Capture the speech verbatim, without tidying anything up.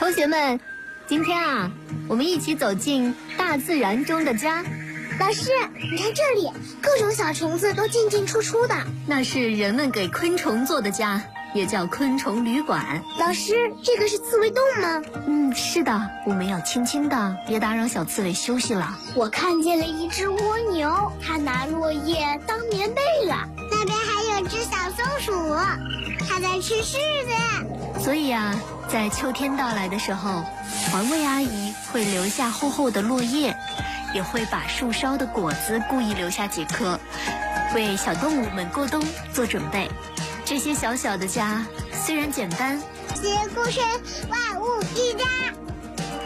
同学们，今天啊，我们一起走进大自然中的家。 老师，你看这里，各种小虫子都进进出出的。 那是人们给昆虫做的家，也叫昆虫旅馆。 老师，这个是刺猬洞吗？ 嗯，是的，我们要轻轻的，别打扰小刺猬休息了。 我看见了一只蜗牛，它拿落叶当棉被了。那边还有只小松鼠，它在吃柿子。 所以啊，在秋天到来的时候，环卫阿姨会留下厚厚的落叶，也会把树梢的果子故意留下几颗，为小动物们过冬做准备。这些小小的家虽然简单， 结构成万物之家。